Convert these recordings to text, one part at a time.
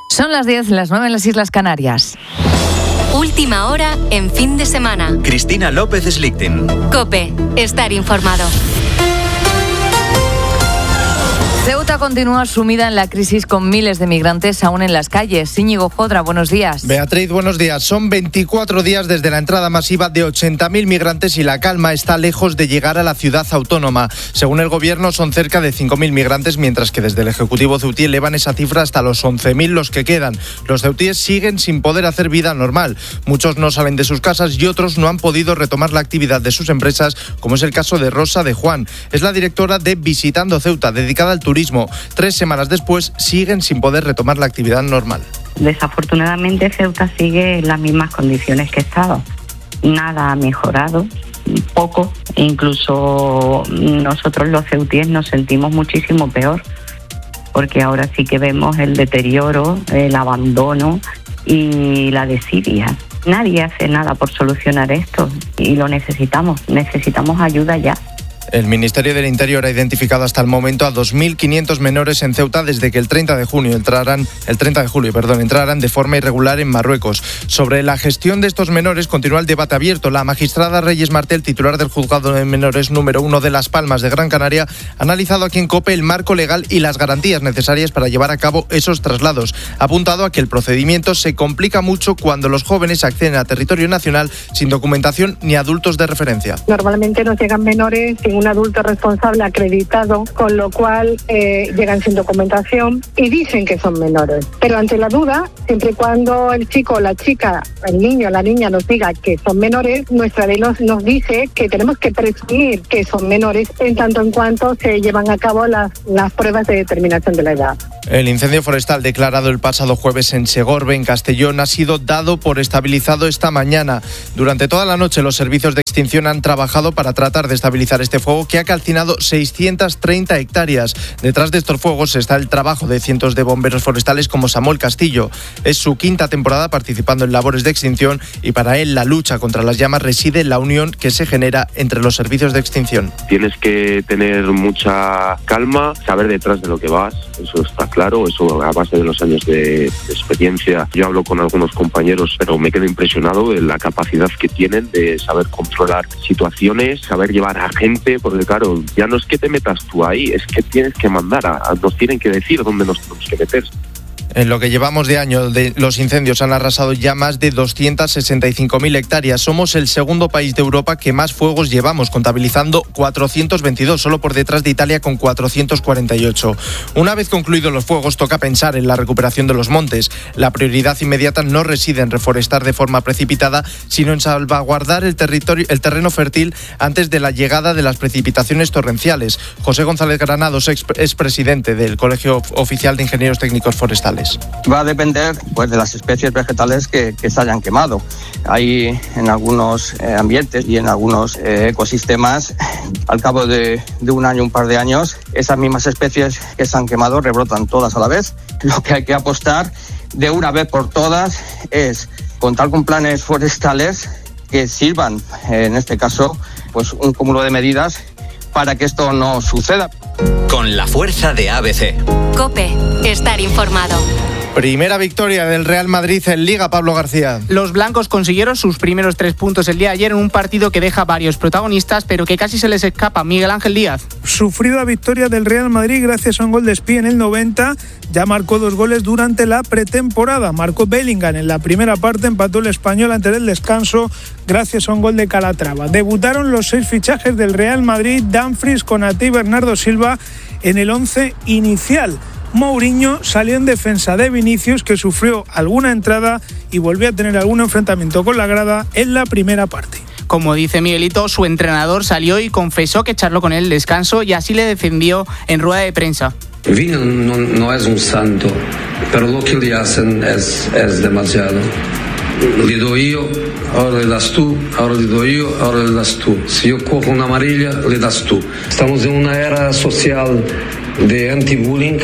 Son las 10, las 9 en las Islas Canarias. Última hora en fin de semana. Cristina López Slichting. COPE. Estar informado. Ceuta continúa sumida en la crisis con miles de migrantes aún en las calles. Íñigo Jodra, buenos días. Beatriz, buenos días. Son 24 días desde la entrada masiva de 80.000 migrantes y la calma está lejos de llegar a la ciudad autónoma. Según el gobierno, son cerca de 5.000 migrantes, mientras que desde el Ejecutivo ceutí elevan esa cifra hasta los 11.000 los que quedan. Los ceutíes siguen sin poder hacer vida normal. Muchos no salen de sus casas y otros no han podido retomar la actividad de sus empresas, como es el caso de Rosa de Juan. Es la directora de Visitando Ceuta, dedicada al turismo. 3 semanas después siguen sin poder retomar la actividad normal. Desafortunadamente Ceuta sigue en las mismas condiciones que estaba. Nada ha mejorado, poco, e incluso nosotros los ceutíes nos sentimos muchísimo peor, porque ahora sí que vemos el deterioro, el abandono y la desidia. Nadie hace nada por solucionar esto y lo necesitamos ayuda ya. El Ministerio del Interior ha identificado hasta el momento a 2.500 menores en Ceuta desde que el 30 de julio entraran de forma irregular en Marruecos. Sobre la gestión de estos menores continúa el debate abierto. La magistrada Reyes Martel, titular del Juzgado de Menores número 1 de Las Palmas de Gran Canaria, ha analizado aquí en COPE el marco legal y las garantías necesarias para llevar a cabo esos traslados. Ha apuntado a que el procedimiento se complica mucho cuando los jóvenes acceden a territorio nacional sin documentación ni adultos de referencia. Normalmente nos llegan menores sin un adulto responsable acreditado, con lo cual llegan sin documentación y dicen que son menores. Pero ante la duda, siempre y cuando el chico o la chica, el niño o la niña nos diga que son menores, nuestra ley nos dice que tenemos que presumir que son menores en tanto en cuanto se llevan a cabo las pruebas de determinación de la edad. El incendio forestal declarado el pasado jueves en Segorbe, en Castellón, ha sido dado por estabilizado esta mañana. Durante toda la noche los servicios de extinción han trabajado para tratar de estabilizar este fuego que ha calcinado 630 hectáreas. Detrás de estos fuegos está el trabajo de cientos de bomberos forestales como Samuel Castillo. Es su 5ª temporada participando en labores de extinción y para él la lucha contra las llamas reside en la unión que se genera entre los servicios de extinción. Tienes que tener mucha calma, saber detrás de lo que vas, eso está claro, eso a base de los años de experiencia. Yo hablo con algunos compañeros, pero me quedo impresionado de la capacidad que tienen de saber controlar situaciones, saber llevar a gente, porque claro, ya no es que te metas tú ahí, es que tienes que mandar, nos tienen que decir dónde nos tenemos que meter. En lo que llevamos de año, los incendios han arrasado ya más de 265.000 hectáreas. Somos el segundo país de Europa que más fuegos llevamos, contabilizando 422, solo por detrás de Italia con 448. Una vez concluidos los fuegos, toca pensar en la recuperación de los montes. La prioridad inmediata no reside en reforestar de forma precipitada, sino en salvaguardar el terreno fértil antes de la llegada de las precipitaciones torrenciales. José González Granados es presidente del Colegio Oficial de Ingenieros Técnicos Forestales. Va a depender de las especies vegetales que se hayan quemado. Hay en algunos ambientes y en algunos ecosistemas, al cabo de un año, un par de años, esas mismas especies que se han quemado rebrotan todas a la vez. Lo que hay que apostar de una vez por todas es contar con planes forestales que sirvan, en este caso, pues un cúmulo de medidas para que esto no suceda. Con la fuerza de ABC. COPE. Estar informado. Primera victoria del Real Madrid en Liga, Pablo García. Los blancos consiguieron sus primeros 3 puntos el día de ayer en un partido que deja varios protagonistas, pero que casi se les escapa. Miguel Ángel Díaz. Sufrida victoria del Real Madrid gracias a un gol de espía en el 90. Ya marcó 2 goles durante la pretemporada. Marcó Bellingham en la primera parte, empató el Español antes del descanso gracias a un gol de Calatrava. Debutaron los 6 fichajes del Real Madrid, Dumfries, Konaté y Bernardo Silva en el 11 inicial. Mourinho salió en defensa de Vinicius, que sufrió alguna entrada y volvió a tener algún enfrentamiento con la grada en la primera parte. Como dice Miguelito, su entrenador salió y confesó que charló con él el descanso y así le defendió en rueda de prensa. Vini no es un santo, pero lo que le hacen es demasiado. Le doy yo, ahora le das tú, ahora le doy yo, ahora le das tú. Si yo cojo una amarilla, le das tú. Estamos en una era social de anti-bullying.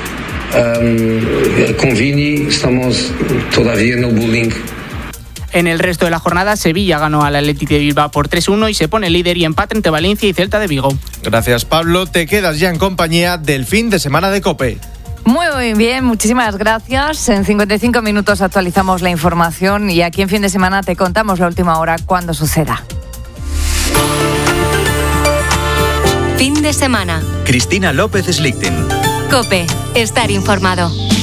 Con Vini estamos todavía en el bullying. En el resto de la jornada, Sevilla ganó al Athletic de Bilbao por 3-1 y se pone líder y empate entre Valencia y Celta de Vigo. Gracias, Pablo. Te quedas ya en compañía del fin de semana de COPE. Muy bien, muchísimas gracias. En 55 minutos actualizamos la información y aquí en Fin de Semana te contamos la última hora cuando suceda. Fin de semana. Cristina López Slichting. COPE. Estar informado.